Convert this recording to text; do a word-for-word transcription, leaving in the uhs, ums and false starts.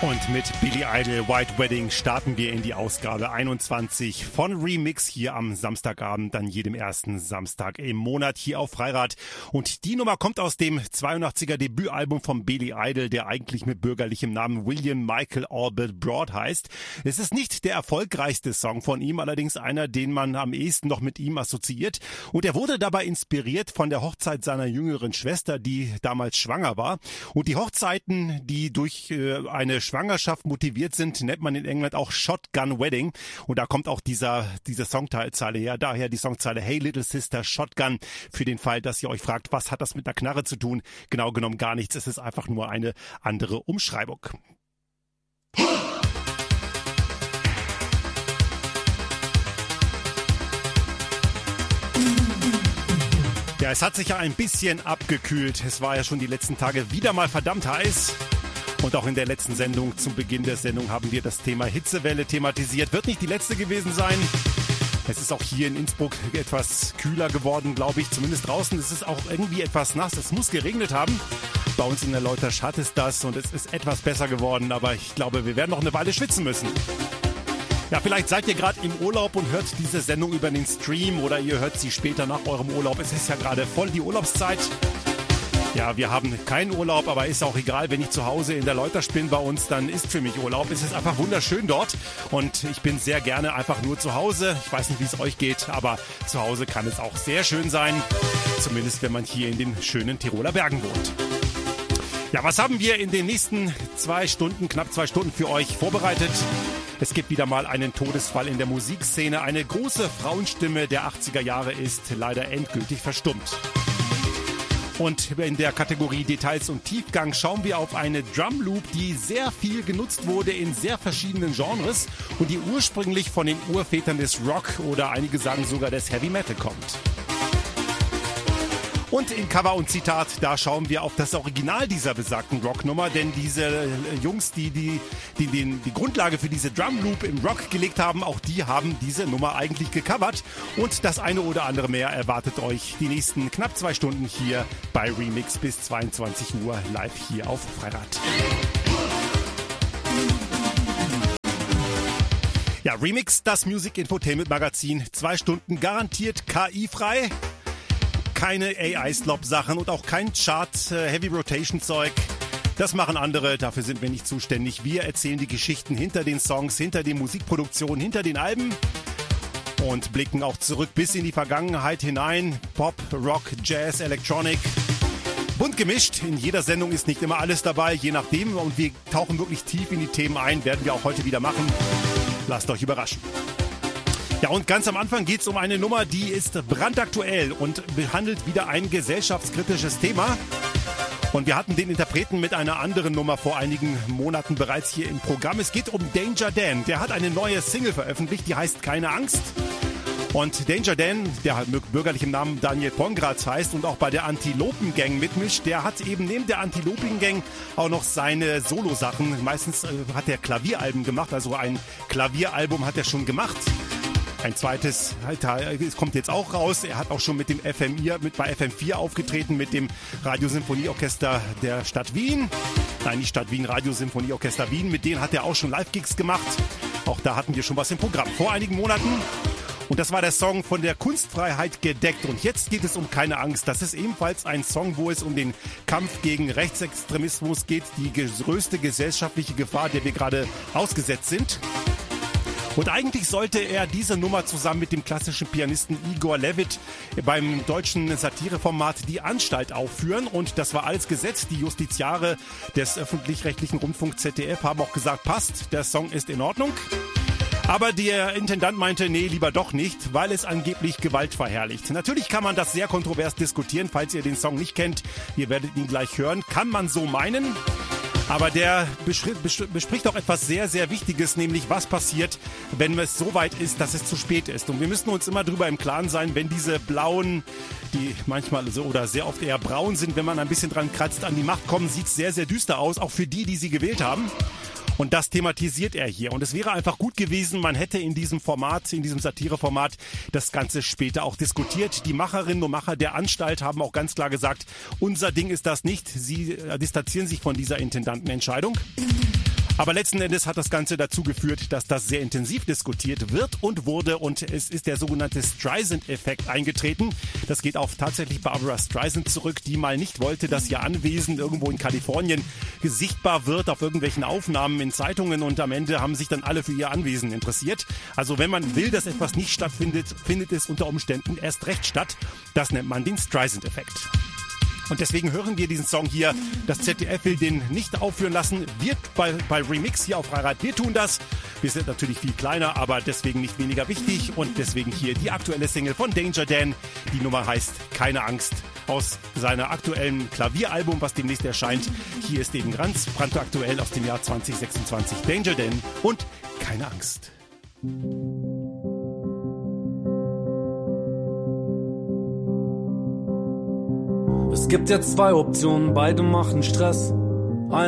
Und mit Billy Idol White Wedding starten wir in die Ausgabe einundzwanzig von Remix hier am Samstagabend, dann jedem ersten Samstag im Monat hier auf Freirad. Und die Nummer kommt aus dem zweiundachtziger Debütalbum von Billy Idol, der eigentlich mit bürgerlichem Namen William Michael Albert Broad heißt. Es ist nicht der erfolgreichste Song von ihm, allerdings einer, den man am ehesten noch mit ihm assoziiert. Und er wurde dabei inspiriert von der Hochzeit seiner jüngeren Schwester, die damals schwanger war. Und die Hochzeiten, die durch äh, eine Schwangerschaft motiviert sind, nennt man in England auch Shotgun Wedding. Und da kommt auch dieser diese Songzeile her. Daher die Songzeile Hey Little Sister Shotgun, für den Fall, dass ihr euch fragt, was hat das mit einer Knarre zu tun? Genau genommen gar nichts. Es ist einfach nur eine andere Umschreibung. Ja, es hat sich ja ein bisschen abgekühlt. Es war ja schon die letzten Tage wieder mal verdammt heiß. Und auch in der letzten Sendung, zum Beginn der Sendung, haben wir das Thema Hitzewelle thematisiert. Wird nicht die letzte gewesen sein. Es ist auch hier in Innsbruck etwas kühler geworden, glaube ich. Zumindest draußen ist es auch irgendwie etwas nass. Es muss geregnet haben. Bei uns in der Leutersch hat es das und es ist etwas besser geworden. Aber ich glaube, wir werden noch eine Weile schwitzen müssen. Ja, vielleicht seid ihr gerade im Urlaub und hört diese Sendung über den Stream oder ihr hört sie später nach eurem Urlaub. Es ist ja gerade voll die Urlaubszeit. Ja, wir haben keinen Urlaub, aber ist auch egal, wenn ich zu Hause in der Leutersch bin bei uns, dann ist für mich Urlaub. Es ist einfach wunderschön dort und ich bin sehr gerne einfach nur zu Hause. Ich weiß nicht, wie es euch geht, aber zu Hause kann es auch sehr schön sein, zumindest wenn man hier in den schönen Tiroler Bergen wohnt. Ja, was haben wir in den nächsten zwei Stunden, knapp zwei Stunden für euch vorbereitet? Es gibt wieder mal einen Todesfall in der Musikszene. Eine große Frauenstimme der achtziger Jahre ist leider endgültig verstummt. Und in der Kategorie Details und Tiefgang schauen wir auf eine Drumloop, die sehr viel genutzt wurde in sehr verschiedenen Genres und die ursprünglich von den Urvätern des Rock oder einige sagen sogar des Heavy Metal kommt. Und in Cover und Zitat, da schauen wir auf das Original dieser besagten Rocknummer, denn diese Jungs, die die, die, die die Grundlage für diese Drumloop im Rock gelegt haben, auch die haben diese Nummer eigentlich gecovert. Und das eine oder andere mehr erwartet euch die nächsten knapp zwei Stunden hier bei Remix bis zweiundzwanzig Uhr live hier auf Freirad. Ja, Remix, das Music Infotainment Magazin, zwei Stunden garantiert K I-frei. Keine A I-Slop-Sachen und auch kein Chart-Heavy-Rotation-Zeug. Das machen andere, dafür sind wir nicht zuständig. Wir erzählen die Geschichten hinter den Songs, hinter den Musikproduktionen, hinter den Alben und blicken auch zurück bis in die Vergangenheit hinein. Pop, Rock, Jazz, Electronic. Bunt gemischt, in jeder Sendung ist nicht immer alles dabei, je nachdem. Und wir tauchen wirklich tief in die Themen ein, werden wir auch heute wieder machen. Lasst euch überraschen. Ja, und ganz am Anfang geht's um eine Nummer, die ist brandaktuell und behandelt wieder ein gesellschaftskritisches Thema. Und wir hatten den Interpreten mit einer anderen Nummer vor einigen Monaten bereits hier im Programm. Es geht um Danger Dan. Der hat eine neue Single veröffentlicht, die heißt Keine Angst. Und Danger Dan, der halt mit bürgerlichem Namen Daniel Pongratz heißt und auch bei der Antilopen-Gang mitmischt, der hat eben neben der Antilopen-Gang auch noch seine Solo-Sachen. Meistens äh, hat er Klavieralben gemacht, also ein Klavieralbum hat er schon gemacht. Ein zweites es kommt jetzt auch raus. Er hat auch schon mit dem F M I, mit bei F M vier aufgetreten, mit dem Radiosymphonieorchester der Stadt Wien. Nein, nicht Stadt Wien, Radiosymphonieorchester Wien. Mit denen hat er auch schon Live-Gigs gemacht. Auch da hatten wir schon was im Programm vor einigen Monaten. Und das war der Song von der Kunstfreiheit gedeckt. Und jetzt geht es um Keine Angst. Das ist ebenfalls ein Song, wo es um den Kampf gegen Rechtsextremismus geht. Die größte gesellschaftliche Gefahr, der wir gerade ausgesetzt sind. Und eigentlich sollte er diese Nummer zusammen mit dem klassischen Pianisten Igor Levit beim deutschen Satireformat Die Anstalt aufführen. Und das war alles gesetzt. Die Justiziare des öffentlich-rechtlichen Rundfunk Z D F haben auch gesagt, passt, der Song ist in Ordnung. Aber der Intendant meinte, nee, lieber doch nicht, weil es angeblich Gewalt verherrlicht. Natürlich kann man das sehr kontrovers diskutieren, falls ihr den Song nicht kennt. Ihr werdet ihn gleich hören. Kann man so meinen. Aber der bespricht auch etwas sehr, sehr Wichtiges, nämlich was passiert, wenn es so weit ist, dass es zu spät ist. Und wir müssen uns immer darüber im Klaren sein, wenn diese blauen, die manchmal so oder sehr oft eher braun sind, wenn man ein bisschen dran kratzt, an die Macht kommen, sieht es sehr, sehr düster aus, auch für die, die sie gewählt haben. Und das thematisiert er hier. Und es wäre einfach gut gewesen, man hätte in diesem Format, in diesem Satireformat, das Ganze später auch diskutiert. Die Macherinnen und Macher der Anstalt haben auch ganz klar gesagt, unser Ding ist das nicht. Sie distanzieren sich von dieser Intendantenentscheidung. Aber letzten Endes hat das Ganze dazu geführt, dass das sehr intensiv diskutiert wird und wurde und es ist der sogenannte Streisand-Effekt eingetreten. Das geht auf tatsächlich Barbara Streisand zurück, die mal nicht wollte, dass ihr Anwesen irgendwo in Kalifornien sichtbar wird auf irgendwelchen Aufnahmen in Zeitungen und am Ende haben sich dann alle für ihr Anwesen interessiert. Also wenn man will, dass etwas nicht stattfindet, findet es unter Umständen erst recht statt. Das nennt man den Streisand-Effekt. Und deswegen hören wir diesen Song hier. Das Z D F will den nicht aufführen lassen. Wir bei, bei Remix hier auf Freirad, wir tun das. Wir sind natürlich viel kleiner, aber deswegen nicht weniger wichtig. Und deswegen hier die aktuelle Single von Danger Dan. Die Nummer heißt Keine Angst. Aus seiner aktuellen Klavieralbum, was demnächst erscheint. Hier ist eben ganz brandaktuell aus dem Jahr zwanzig sechsundzwanzig. Danger Dan und Keine Angst. Es gibt jetzt zwei Optionen, beide machen Stress.